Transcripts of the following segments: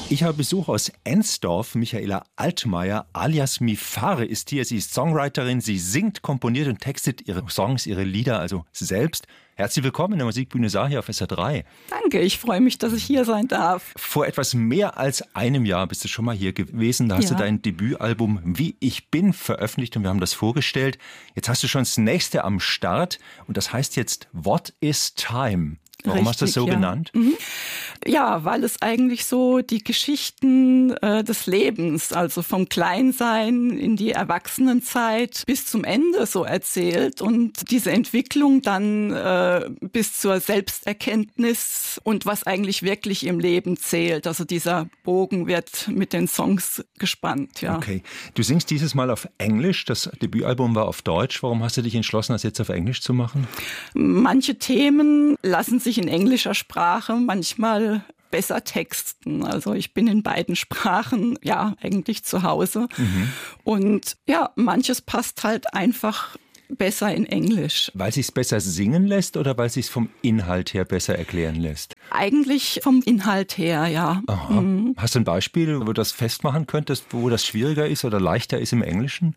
Ich habe Besuch aus Ensdorf. Michaela Altmaier alias Mifare ist hier. Sie ist Songwriterin, sie singt, komponiert und textet ihre Songs, ihre Lieder, also selbst. Herzlich willkommen in der Musikbühne Saar hier auf SR3. Danke, ich freue mich, dass ich hier sein darf. Vor etwas mehr als einem Jahr bist du schon mal hier gewesen. Da hast du dein Debütalbum Wie ich bin veröffentlicht und wir haben das vorgestellt. Jetzt hast du schon das nächste am Start und das heißt jetzt What is Time? Warum hast du das so genannt? Ja, weil es eigentlich so die Geschichten des Lebens, also vom Kleinsein in die Erwachsenenzeit bis zum Ende so erzählt und diese Entwicklung dann bis zur Selbsterkenntnis und was eigentlich wirklich im Leben zählt. Also dieser Bogen wird mit den Songs gespannt. Ja. Okay, du singst dieses Mal auf Englisch, das Debütalbum war auf Deutsch. Warum hast du dich entschlossen, das jetzt auf Englisch zu machen? Manche Themen lassen sich in englischer Sprache manchmal besser texten. Also ich bin in beiden Sprachen ja eigentlich zu Hause. Und ja, manches passt halt einfach besser in Englisch. Weil es sich besser singen lässt oder weil es sich vom Inhalt her besser erklären lässt? Eigentlich vom Inhalt her, ja. Aha. Hast du ein Beispiel, wo du das festmachen könntest, wo das schwieriger ist oder leichter ist im Englischen?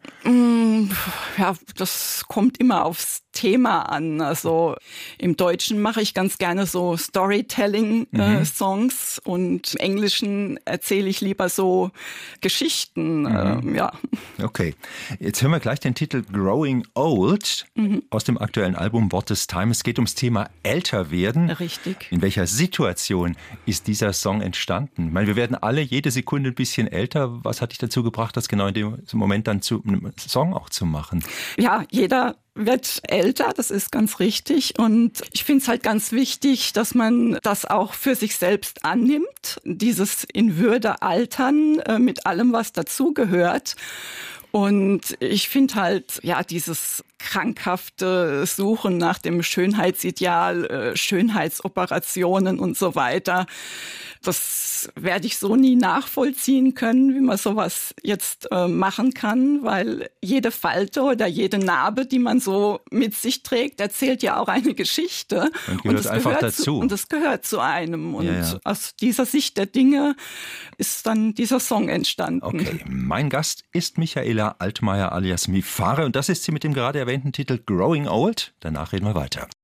Ja, das kommt immer aufs Thema an. Also im Deutschen mache ich ganz gerne so Storytelling-Songs und im Englischen erzähle ich lieber so Geschichten. Ja. Okay, jetzt hören wir gleich den Titel Growing Old aus dem aktuellen Album What is Time. Es geht ums Thema Älterwerden. Richtig. In welcher Situation ist dieser Song entstanden? Ich meine, wir werden alle jede Sekunde ein bisschen älter. Was hat dich dazu gebracht, das genau in dem Moment dann zu einem Song auch zu machen? Ja, jeder wird älter, das ist ganz richtig. Und ich finde es halt ganz wichtig, dass man das auch für sich selbst annimmt. Dieses in Würde altern mit allem, was dazugehört. Und ich finde halt, ja, dieses krankhafte Suchen nach dem Schönheitsideal, Schönheitsoperationen und so weiter, das werde ich so nie nachvollziehen können, wie man sowas jetzt machen kann, weil jede Falte oder jede Narbe, die man so mit sich trägt, erzählt ja auch eine Geschichte. Und das einfach gehört dazu. Und das gehört zu einem. Und aus dieser Sicht der Dinge ist dann dieser Song entstanden. Okay, mein Gast ist Michaela Altmaier alias Mifare und das ist sie mit dem gerade erwähnten Titel Growing Old. Danach reden wir weiter.